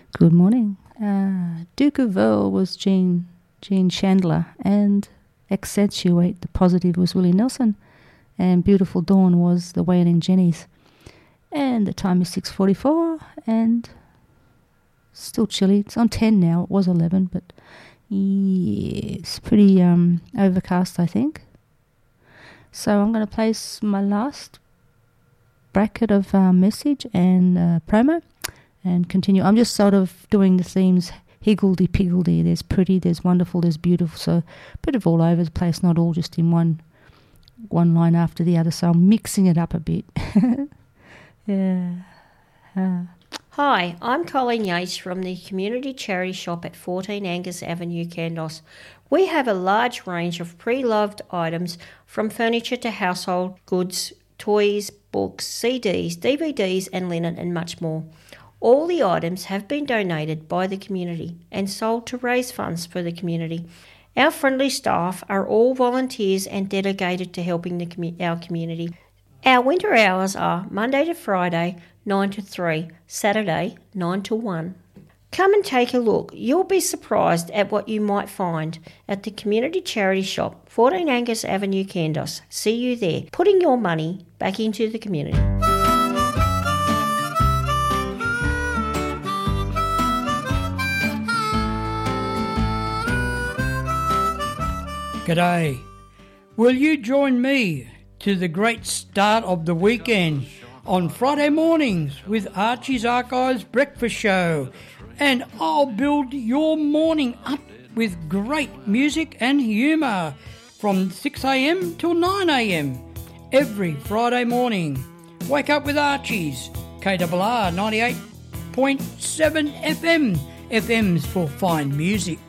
Good morning. Duke of Earl was Gene Chandler, and Accentuate the Positive was Willie Nelson, and Beautiful Dawn was the Wailing Jennies. And the time is 6:44, and still chilly. It's on 10 now. It was 11, but it's pretty overcast, I think. So I'm going to place my last bracket of message and promo and continue. I'm just sort of doing the themes higgledy-piggledy. There's pretty, there's wonderful, there's beautiful. So a bit of all over the place, not all just in one line after the other. So I'm mixing it up a bit. Yeah. Hi, I'm Colleen Yates from the Community Charity Shop at 14 Angus Avenue, Kandos. We have a large range of pre-loved items from furniture to household goods, toys, books, CDs, DVDs and linen and much more. All the items have been donated by the community and sold to raise funds for the community. Our friendly staff are all volunteers and dedicated to helping our community. Our winter hours are Monday to Friday, 9 to 3, Saturday, 9 to 1. Come and take a look. You'll be surprised at what you might find at the Community Charity Shop, 14 Angus Avenue, Kandos. See you there, putting your money back into the community. G'day. Will you join me to the great start of the weekend on Friday mornings with Archie's Archives Breakfast Show? And I'll build your morning up with great music and humour from 6 a.m. till 9 a.m. every Friday morning. Wake up with Archie's, KRR 98.7 FM. FM's for fine music.